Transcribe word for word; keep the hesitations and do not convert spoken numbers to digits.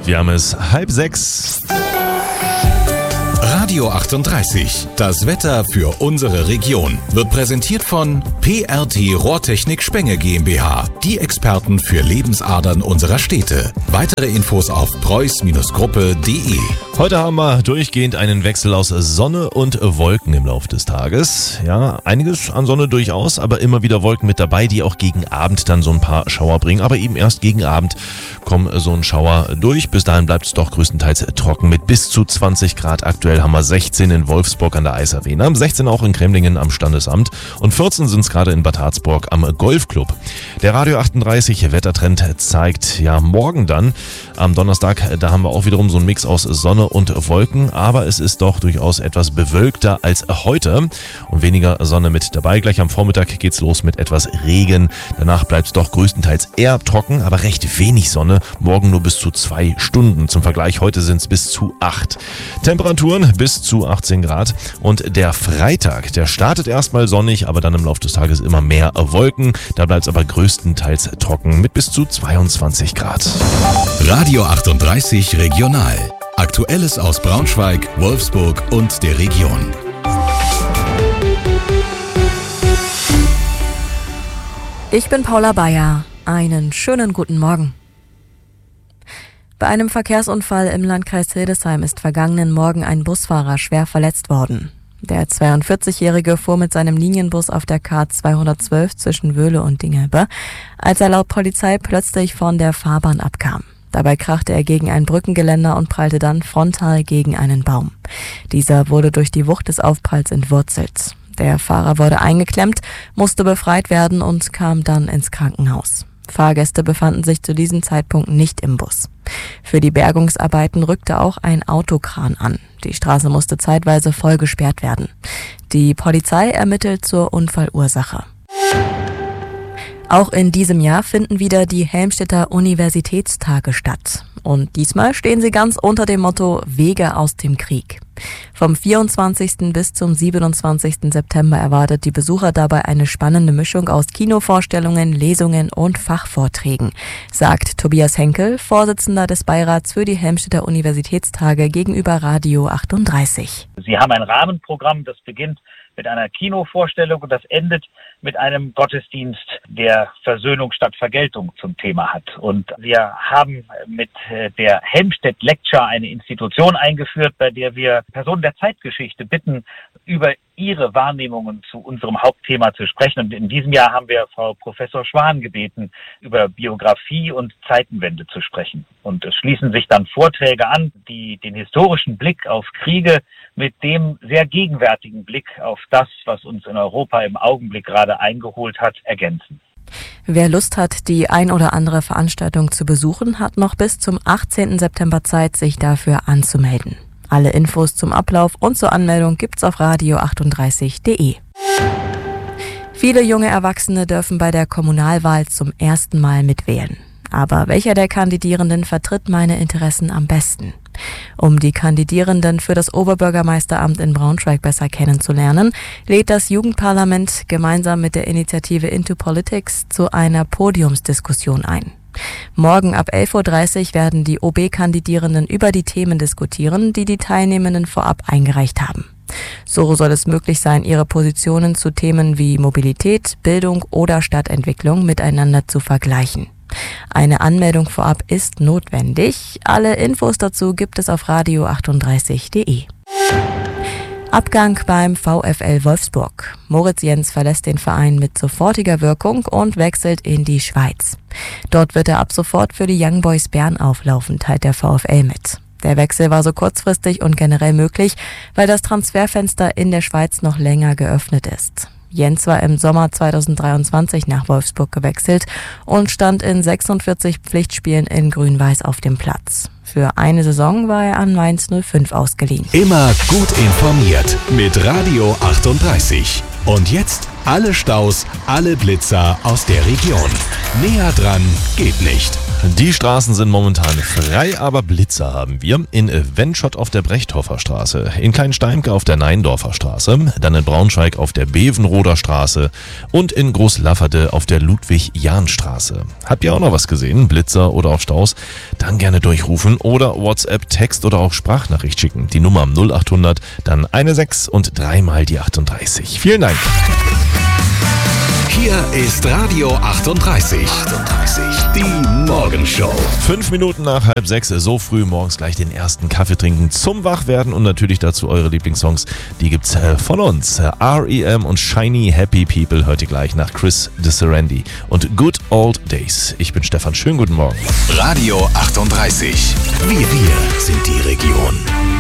Wir haben es halb sechs. Radio achtunddreißig, das Wetter für unsere Region, wird präsentiert von P R T Rohrtechnik Spenge GmbH, die Experten für Lebensadern unserer Städte. Weitere Infos auf preuß Gruppe punkt de. Heute haben wir durchgehend einen Wechsel aus Sonne und Wolken im Laufe des Tages. Ja, einiges an Sonne durchaus, aber immer wieder Wolken mit dabei, die auch gegen Abend dann so ein paar Schauer bringen. Aber eben erst gegen Abend kommen so ein Schauer durch. Bis dahin bleibt es doch größtenteils trocken mit bis zu zwanzig Grad. Aktuell haben wir sechzehn in Wolfsburg an der Eisarena, sechzehn auch in Cremlingen am Standesamt und vierzehn sind es gerade in Bad Harzburg am Golfclub. Der Radio achtunddreißig Wettertrend zeigt ja morgen dann am Donnerstag, da haben wir auch wiederum so einen Mix aus Sonne und Wolken, aber es ist doch durchaus etwas bewölkter als heute und weniger Sonne mit dabei. Gleich am Vormittag geht's los mit etwas Regen. Danach bleibt es doch größtenteils eher trocken, aber recht wenig Sonne. Morgen nur bis zu zwei Stunden. Zum Vergleich, heute sind es bis zu acht. Temperaturen bis zu achtzehn Grad. Und der Freitag, der startet erstmal sonnig, aber dann im Laufe des Tages immer mehr Wolken. Da bleibt es aber größtenteils trocken mit bis zu zweiundzwanzig Grad. Radio achtunddreißig Regional. Aktuelles aus Braunschweig, Wolfsburg und der Region. Ich bin Paula Bayer. Einen schönen guten Morgen. Bei einem Verkehrsunfall im Landkreis Hildesheim ist vergangenen Morgen ein Busfahrer schwer verletzt worden. Der zweiundvierzigjährige fuhr mit seinem Linienbus auf der K zweihundertzwölf zwischen Wöhle und Dingelbe, als er laut Polizei plötzlich von der Fahrbahn abkam. Dabei krachte er gegen ein Brückengeländer und prallte dann frontal gegen einen Baum. Dieser wurde durch die Wucht des Aufpralls entwurzelt. Der Fahrer wurde eingeklemmt, musste befreit werden und kam dann ins Krankenhaus. Fahrgäste befanden sich zu diesem Zeitpunkt nicht im Bus. Für die Bergungsarbeiten rückte auch ein Autokran an. Die Straße musste zeitweise voll gesperrt werden. Die Polizei ermittelt zur Unfallursache. Auch in diesem Jahr finden wieder die Helmstedter Universitätstage statt. Und diesmal stehen sie ganz unter dem Motto Wege aus dem Krieg. Vom vierundzwanzigsten bis zum siebenundzwanzigsten September erwartet die Besucher dabei eine spannende Mischung aus Kinovorstellungen, Lesungen und Fachvorträgen, sagt Tobias Henkel, Vorsitzender des Beirats für die Helmstedter Universitätstage gegenüber Radio achtunddreißig. Sie haben ein Rahmenprogramm, das beginnt mit einer Kinovorstellung und das endet mit einem Gottesdienst, der Versöhnung statt Vergeltung zum Thema hat. Und wir haben mit der Helmstedt Lecture eine Institution eingeführt, bei der wir Personen der Zeitgeschichte bitten, über ihre Wahrnehmungen zu unserem Hauptthema zu sprechen. Und in diesem Jahr haben wir Frau Professor Schwan gebeten, über Biografie und Zeitenwende zu sprechen. Und es schließen sich dann Vorträge an, die den historischen Blick auf Kriege mit dem sehr gegenwärtigen Blick auf das, was uns in Europa im Augenblick gerade eingeholt hat, ergänzen. Wer Lust hat, die ein oder andere Veranstaltung zu besuchen, hat noch bis zum achtzehnten September Zeit, sich dafür anzumelden. Alle Infos zum Ablauf und zur Anmeldung gibt's auf radio achtunddreißig punkt de. Viele junge Erwachsene dürfen bei der Kommunalwahl zum ersten Mal mitwählen. Aber welcher der Kandidierenden vertritt meine Interessen am besten? Um die Kandidierenden für das Oberbürgermeisteramt in Braunschweig besser kennenzulernen, lädt das Jugendparlament gemeinsam mit der Initiative Into Politics zu einer Podiumsdiskussion ein. Morgen ab elf Uhr dreißig werden die O B-Kandidierenden über die Themen diskutieren, die die Teilnehmenden vorab eingereicht haben. So soll es möglich sein, ihre Positionen zu Themen wie Mobilität, Bildung oder Stadtentwicklung miteinander zu vergleichen. Eine Anmeldung vorab ist notwendig. Alle Infos dazu gibt es auf radio achtunddreißig punkt de. Abgang beim VfL Wolfsburg. Moritz Jens verlässt den Verein mit sofortiger Wirkung und wechselt in die Schweiz. Dort wird er ab sofort für die Young Boys Bern auflaufen, teilt der VfL mit. Der Wechsel war so kurzfristig und generell möglich, weil das Transferfenster in der Schweiz noch länger geöffnet ist. Jens war im Sommer zweitausenddreiundzwanzig nach Wolfsburg gewechselt und stand in sechsundvierzig Pflichtspielen in Grün-Weiß auf dem Platz. Für eine Saison war er an Mainz null fünf ausgeliehen. Immer gut informiert mit Radio achtunddreißig. Und jetzt Alle Staus, alle Blitzer aus der Region. Näher dran geht nicht. Die Straßen sind momentan frei, aber Blitzer haben wir. In Wendschott auf der Brechthofer Straße, in Kleinsteimke auf der Neindorfer Straße, dann in Braunschweig auf der Bevenroder Straße und in Großlafferde auf der Ludwig-Jahn-Straße. Habt ihr auch noch was gesehen? Blitzer oder auch Staus? Dann gerne durchrufen oder WhatsApp, Text oder auch Sprachnachricht schicken. Die Nummer null acht hundert, dann eine sechs und dreimal die achtunddreißig. Vielen Dank. Hier ist Radio achtunddreißig. achtunddreißig. Die Morgenshow. Fünf Minuten nach halb sechs, so früh morgens gleich den ersten Kaffee trinken zum Wachwerden und natürlich dazu eure Lieblingssongs. Die gibt's von uns. R E M und Shiny Happy People heute gleich nach Chris de Serendi und Good Old Days. Ich bin Stefan, schönen guten Morgen. Radio achtunddreißig. Wir, wir sind die Region.